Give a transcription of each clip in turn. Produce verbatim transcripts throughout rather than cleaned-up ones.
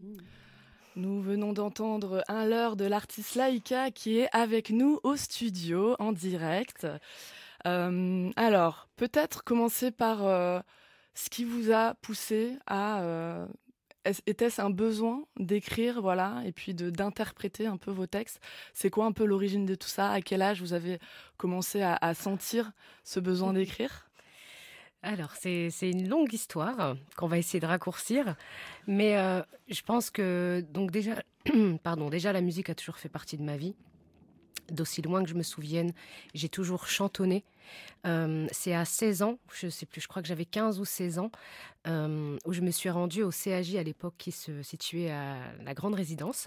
Nous venons d'entendre un leurre de l'artiste Laïka qui est avec nous au studio en direct. Euh, alors, peut-être commencer par euh, ce qui vous a poussé à... Euh, était-ce un besoin d'écrire, voilà, et puis de, d'interpréter un peu vos textes? C'est quoi un peu l'origine de tout ça? À quel âge vous avez commencé à, à sentir ce besoin d'écrire? Alors, c'est, c'est une longue histoire qu'on va essayer de raccourcir. Mais euh, je pense que, donc déjà, pardon, déjà, la musique a toujours fait partie de ma vie. D'aussi loin que je me souvienne, j'ai toujours chantonné. Euh, c'est à seize ans, je sais plus, je crois que j'avais quinze ou seize ans, euh, où je me suis rendue au C A J à l'époque qui se situait à la Grande Résidence.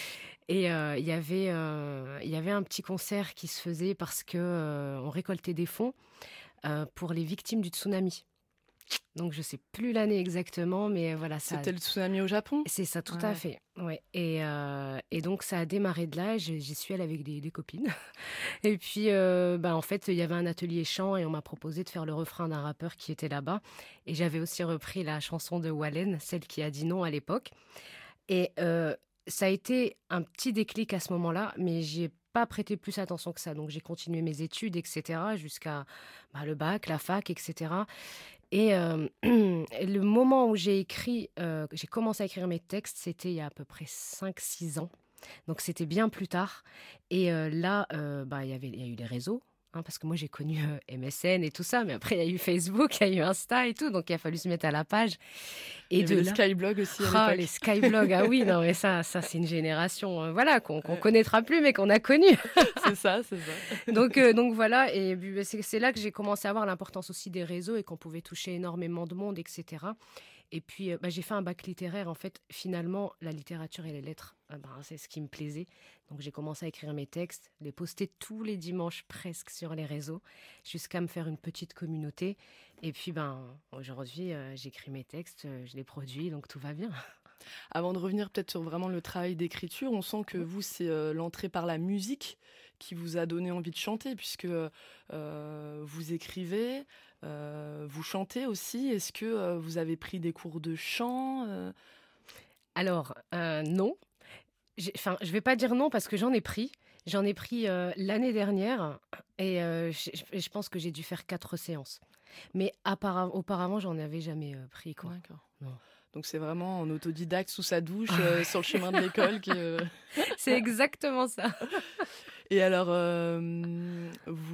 Et euh, il y avait, euh, il y avait un petit concert qui se faisait parce que euh, on récoltait des fonds euh, pour les victimes du tsunami. Donc je sais plus l'année exactement, mais voilà ça. C'était le tsunami au Japon? C'est ça, tout Ouais. à fait. Ouais. Et, euh, et donc ça a démarré de là. J'y suis allée avec des, des copines. Et puis, euh, bah, en fait, il y avait un atelier chant et on m'a proposé de faire le refrain d'un rappeur qui était là-bas. Et j'avais aussi repris la chanson de Wallen, celle qui a dit non à l'époque. Et euh, ça a été un petit déclic à ce moment-là, mais j'y ai pas prêté plus attention que ça. Donc j'ai continué mes études, et cetera, jusqu'à bah, le bac, la fac, et cetera. Et euh, le moment où j'ai écrit, euh, j'ai commencé à écrire mes textes, c'était il y a à peu près cinq six ans. Donc c'était bien plus tard. Et euh, là, euh, bah, il y avait, il y a eu les réseaux. Hein, parce que moi, j'ai connu euh, M S N et tout ça. Mais après, il y a eu Facebook, il y a eu Insta et tout. Donc, il a fallu se mettre à la page. Et il y de avait les là... skyblogs aussi à Ah, l'époque. les skyblogs, ah oui, non, mais ça, ça c'est une génération euh, voilà, qu'on qu'on connaîtra plus, mais qu'on a connu. C'est ça, c'est ça. donc, euh, donc voilà, et c'est, c'est là que j'ai commencé à voir l'importance aussi des réseaux et qu'on pouvait toucher énormément de monde, et cetera. Et puis, euh, bah, j'ai fait un bac littéraire. En fait, finalement, la littérature et les lettres, euh, bah, c'est ce qui me plaisait. Donc, j'ai commencé à écrire mes textes, les poster tous les dimanches presque sur les réseaux, jusqu'à me faire une petite communauté. Et puis, ben, aujourd'hui, euh, j'écris mes textes, euh, je les produis, donc tout va bien. Avant de revenir peut-être sur vraiment le travail d'écriture, on sent que vous, c'est euh, l'entrée par la musique qui vous a donné envie de chanter, puisque euh, vous écrivez, euh, vous chantez aussi. Est-ce que euh, vous avez pris des cours de chant euh... Alors, euh, non. Enfin, je vais pas dire non parce que j'en ai pris. J'en ai pris euh, l'année dernière et euh, je, je pense que j'ai dû faire quatre séances. Mais auparavant, j'en avais jamais euh, pris, quoi. D'accord. Non. Donc c'est vraiment en autodidacte sous sa douche euh, sur le chemin de l'école que euh... c'est exactement ça. Et alors, euh,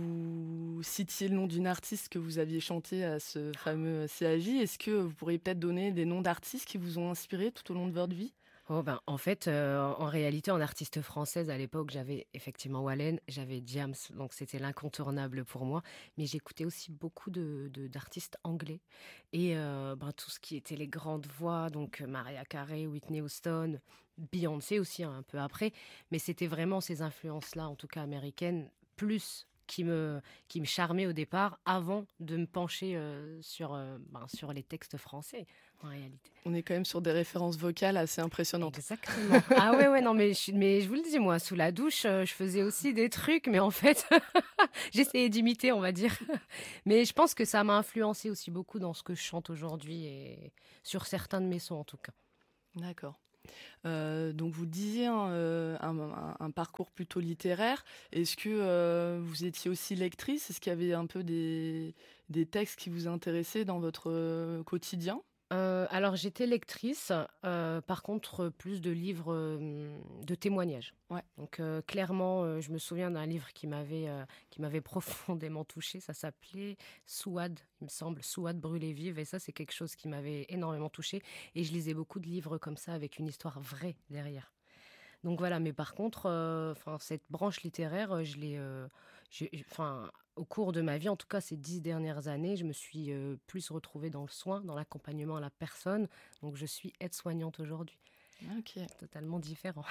vous citiez le nom d'une artiste que vous aviez chanté à ce fameux C A J. Est-ce que vous pourriez peut-être donner des noms d'artistes qui vous ont inspiré tout au long de votre vie? Oh ben, en fait, euh, en réalité, en artiste française, à l'époque, j'avais effectivement Wallen, j'avais Diams, donc c'était l'incontournable pour moi. Mais j'écoutais aussi beaucoup de, de, d'artistes anglais. Et euh, ben, tout ce qui était les grandes voix, donc Mariah Carey, Whitney Houston, Beyoncé aussi, hein, un peu après. Mais c'était vraiment ces influences-là, en tout cas américaines, plus qui me, qui me charmaient au départ, avant de me pencher euh, sur, euh, ben, sur les textes français, en réalité. On est quand même sur des références vocales assez impressionnantes. Exactement. Ah ouais, ouais, non, mais je, mais je vous le dis, moi, sous la douche, euh, je faisais aussi des trucs, mais en fait, j'essayais d'imiter, on va dire. Mais je pense que ça m'a influencé aussi beaucoup dans ce que je chante aujourd'hui et sur certains de mes sons, en tout cas. D'accord. Euh, donc vous disiez hein, euh, un, un, un parcours plutôt littéraire. Est-ce que euh, vous étiez aussi lectrice? Est-ce qu'il y avait un peu des, des textes qui vous intéressaient dans votre euh, quotidien? Euh, alors j'étais lectrice, euh, par contre plus de livres euh, de témoignages. Ouais. Donc euh, clairement, euh, je me souviens d'un livre qui m'avait euh, qui m'avait profondément touchée. Ça s'appelait Souad, il me semble, Souad brûlée vive. Et ça, c'est quelque chose qui m'avait énormément touchée. Et je lisais beaucoup de livres comme ça avec une histoire vraie derrière. Donc voilà, mais par contre, euh, cette branche littéraire, je l'ai, euh, enfin, au cours de ma vie, en tout cas ces dix dernières années, je me suis euh, plus retrouvée dans le soin, dans l'accompagnement à la personne. Donc je suis aide-soignante aujourd'hui. Ok. Totalement différent.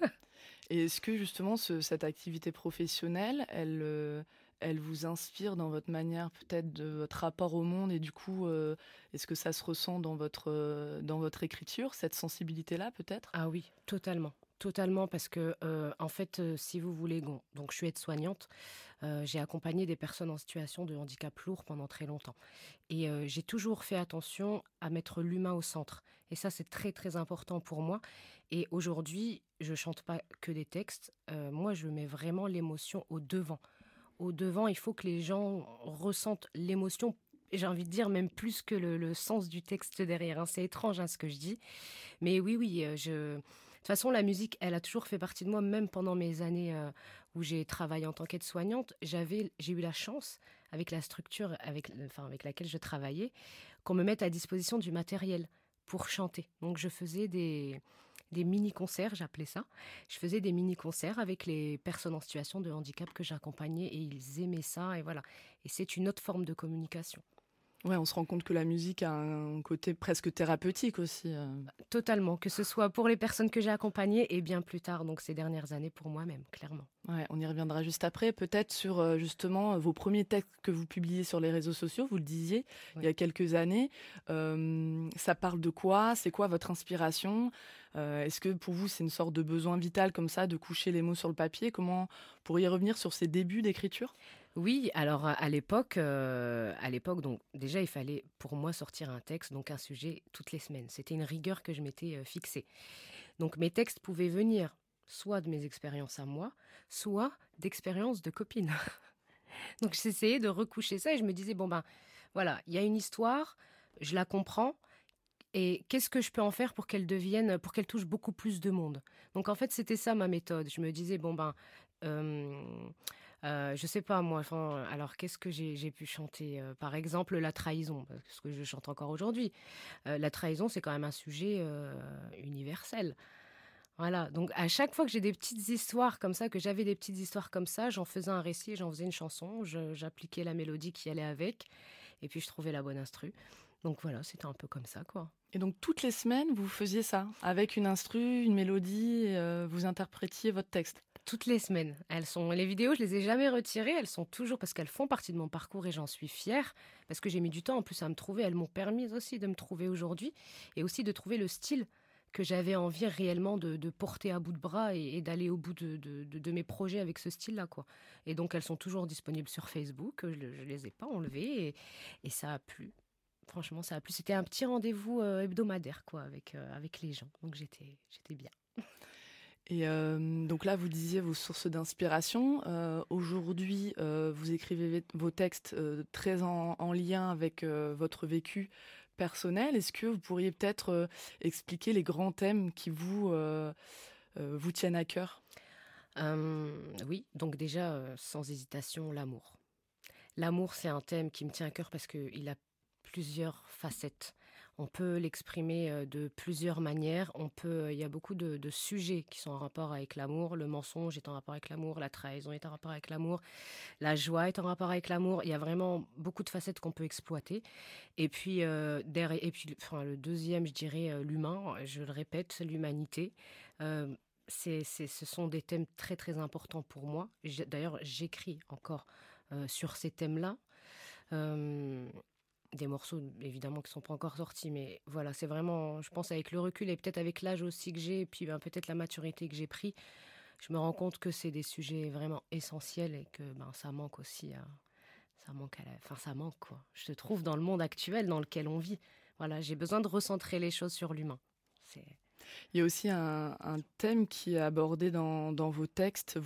Et est-ce que justement ce, cette activité professionnelle, elle, euh, elle vous inspire dans votre manière peut-être de votre rapport au monde et du coup, euh, est-ce que ça se ressent dans votre, euh, dans votre écriture, cette sensibilité-là peut-être? Ah oui, totalement. Totalement, parce que, heu, en fait, heu, si vous voulez, gon donc je suis aide-soignante, heu, j'ai accompagné des personnes en situation de handicap lourd pendant très longtemps et heu, j'ai toujours fait attention à mettre l'humain au centre et ça, c'est très, très important pour moi et aujourd'hui, je chante pas que des textes, heu, moi, je mets vraiment l'émotion au devant. Au devant, il faut que les gens ressentent l'émotion, j'ai envie de dire même plus que le le sens du texte derrière, hein. C'est étrange, hein, ce que je dis, mais oui, oui, heu, je de toute façon, la musique, elle a toujours fait partie de moi, même pendant mes années, heu, où j'ai travaillé en tant qu'aide-soignante. J'avais j'ai eu la chance, avec la structure avec le enfin, avec laquelle je travaillais, qu'on me mette à disposition du matériel pour chanter. Donc je faisais des des mini-concerts, j'appelais ça. Je faisais des mini-concerts avec les personnes en situation de handicap que j'accompagnais et ils aimaient ça et voilà et c'est une autre forme de communication. Ouais, on se rend compte que la musique a un côté presque thérapeutique aussi, heu. Totalement, que ce soit pour les personnes que j'ai accompagnées et bien plus tard, donc ces dernières années pour moi-même, clairement. Ouais, on y reviendra juste après. Peut-être sur, heu, justement, vos premiers textes que vous publiez sur les réseaux sociaux, vous le disiez, il y Oui. a quelques années. Hem, ça parle de quoi? C'est quoi votre inspiration? Heu, est-ce que pour vous, c'est une sorte de besoin vital comme ça, de coucher les mots sur le papier? Comment vous pourriez revenir sur ces débuts d'écriture? Oui, alors à à l'époque, heu, à l'époque, donc déjà, il fallait pour moi sortir un texte, donc un sujet toutes les semaines. C'était une rigueur que je m'étais, heu, fixée. Donc mes textes pouvaient venir soit de mes expériences à moi, soit d'expériences de copines. Donc j'essayais de recoucher ça et je me disais: «Bon, ben, voilà, il y a une histoire, je la comprends et qu'est-ce que je peux en faire pour qu'elle devienne pour qu'elle touche beaucoup plus de monde?» Donc en fait, c'était ça ma méthode. Je me disais: «Bon, ben, hem, heu, je sais pas moi, enfin, alors qu'est-ce que j'ai j'ai pu chanter?» Heu, par exemple, la trahison, parce que ce que je chante encore aujourd'hui. Heu, la trahison, c'est quand même un sujet, heu, universel. Voilà, donc à chaque fois que j'ai des petites histoires comme ça, que j'avais des petites histoires comme ça, j'en faisais un récit, j'en faisais une chanson, je j'appliquais la mélodie qui allait avec et puis je trouvais la bonne instru. Donc voilà, c'était un peu comme ça, quoi. Et donc toutes les semaines, vous faisiez ça? Avec une instru, une mélodie et heu, vous interprétiez votre texte? Toutes les semaines, elles sont les vidéos, je les ai jamais retirées, elles sont toujours parce qu'elles font partie de mon parcours et j'en suis fière, parce que j'ai mis du temps en plus à me trouver. Elles m'ont permis aussi de me trouver aujourd'hui et aussi de trouver le style que j'avais envie réellement de de porter à bout de bras et et d'aller au bout de de de de mes projets avec ce style-là, quoi. Et donc elles sont toujours disponibles sur Facebook, je le je les ai pas enlevées et et ça a plu. Franchement, ça a plu. C'était un petit rendez-vous, heu, hebdomadaire, quoi, avec, heu, avec les gens, donc j'étais j'étais bien. Et hem, donc là, vous disiez vos sources d'inspiration. Heu, aujourd'hui, heu, vous écrivez vét vos textes, heu, très en en lien avec, heu, votre vécu personnel. Est-ce que vous pourriez peut-être, heu, expliquer les grands thèmes qui vous, heu heu, vous tiennent à cœur? Hem, oui, donc déjà, heu, sans hésitation, l'amour. L'amour, c'est un thème qui me tient à cœur parce qu'il a plusieurs facettes. On peut l'exprimer, heu, de plusieurs manières. On peut il y a beaucoup de de sujets qui sont en rapport avec l'amour. Le mensonge est en rapport avec l'amour, la trahison est en rapport avec l'amour, la joie est en rapport avec l'amour. Il y a vraiment beaucoup de facettes qu'on peut exploiter et puis, heu, derriè et puis, enfin, le deuxième, je dirais, heu, l'humain, je le répète, l'humanité. Hem, c'est c'est ce sont des thèmes très, très importants pour moi. J'ai d'ailleurs, j'écris encore, heu, sur ces thèmes-là. Hem, des morceaux évidemment qui sont pas encore sortis, mais voilà, c'est vraiment je pense avec le recul et peut-être avec l'âge aussi que j'ai et puis, ben, peut-être la maturité que j'ai pris, je me rends compte que c'est des sujets vraiment essentiels et que, ben, ça manque aussi à ça manque à la enfin ça manque quoi, je trouve dans le monde actuel dans lequel on vit. Voilà, j'ai besoin de recentrer les choses sur l'humain. C'est Il y a aussi un un thème qui est abordé dans dans vos textes.